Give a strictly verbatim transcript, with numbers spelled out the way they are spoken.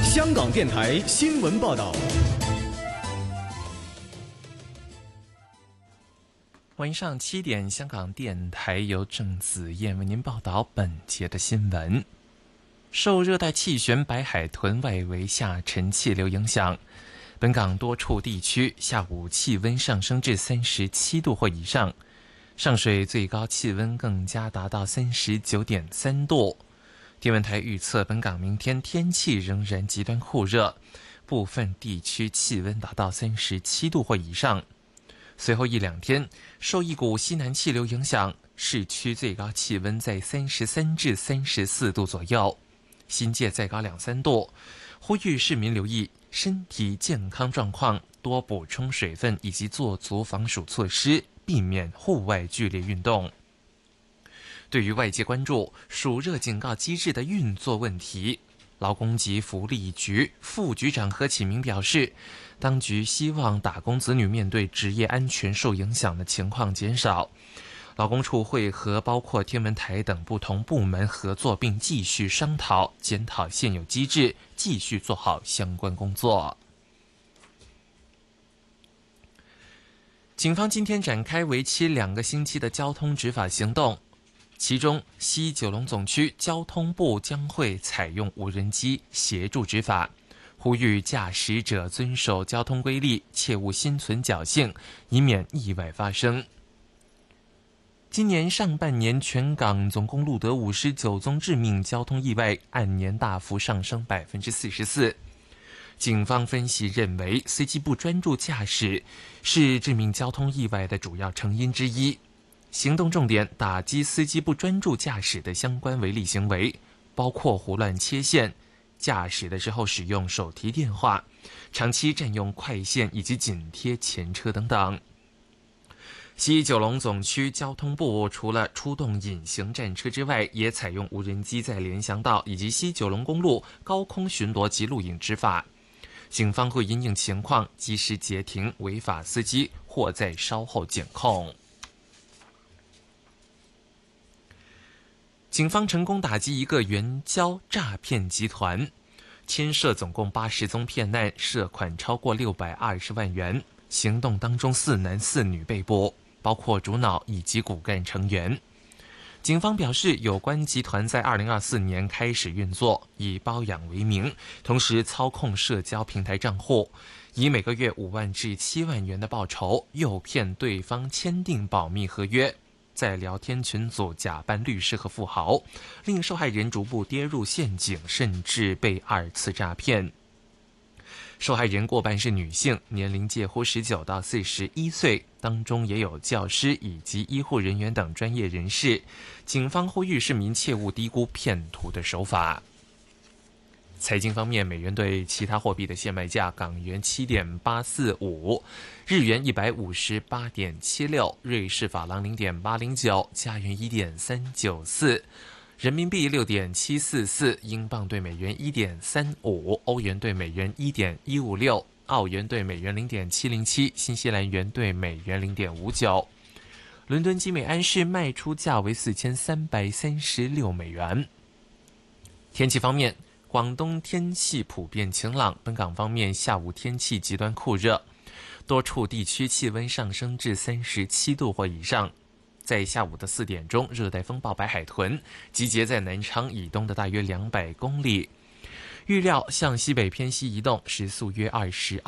香港电台新闻报道。 晚上七点，香港电台由郑子燕为您报道本节的新闻。受热带气旋白海豚外围下沉气流影响，本港多处地区下午气温上升至三十七度或以上，上水最高气温更加达到三十九点三度。天文台预测，本港明天天气仍然极端酷热，部分地区气温达到三十七度或以上。随后一两天，受一股西南气流影响，市区最高气温在三十三至三十四度左右，新界再高两三度。呼吁市民留意身体健康状况，多补充水分以及做足防暑措施，避免户外剧烈运动。对于外界关注暑热警告机制的运作问题，劳工及福利局副局长何启明表示，当局希望打工子女面对职业安全受影响的情况减少，劳工处会和包括天文台等不同部门合作，并继续商讨检讨现有机制，继续做好相关工作。警方今天展开为期两个星期的交通执法行动，其中西九龙总区交通部将会采用无人机协助执法，呼吁驾驶者遵守交通规例，切勿心存侥幸，以免意外发生。今年上半年全港总共录得五十九宗致命交通意外，按年大幅上升 百分之四十四。 警方分析认为，司机不专注驾驶是致命交通意外的主要成因之一。行动重点打击司机不专注驾驶的相关违例行为，包括胡乱切线、驾驶的时候使用手提电话、长期占用快线以及紧贴前车等等。西九龙总区交通部除了出动隐形战车之外，也采用无人机在联翔道以及西九龙公路高空巡逻及录影执法。警方会因应情况及时截停违法司机，或在稍后检控。警方成功打击一个援交诈骗集团，牵涉总共八十宗骗案，涉款超过六百二十万元。行动当中，四男四女被捕，包括主脑以及骨干成员。警方表示，有关集团在二零二四年开始运作，以包养为名，同时操控社交平台账户，以每个月五万至七万元的报酬，诱骗对方签订保密合约，在聊天群组假扮律师和富豪，令受害人逐步跌入陷阱，甚至被二次诈骗。受害人过半是女性，年龄介乎十九到四十一岁，当中也有教师以及医护人员等专业人士。警方呼吁市民切勿低估骗徒的手法。财经方面，美元对其他货币的现卖价：港元七点八四五，日元一百五十八点七六，瑞士法郎零点八零九，加元一点三九四，人民币六点七四四，英镑对美元一点三五，欧元对美元一点一五六，澳元对美元零点七零七，新西兰元对美元零点五九。伦敦基美安市卖出价为四千三百三十六美元。天气方面，广东天气普遍晴朗，本港方面下午天气极端酷热，多处地区气温上升至三十七度或以上。在下午的四点钟，热带风暴白海豚集结在南昌以东的大约两百公里，预料向西北偏西移动，时速约二十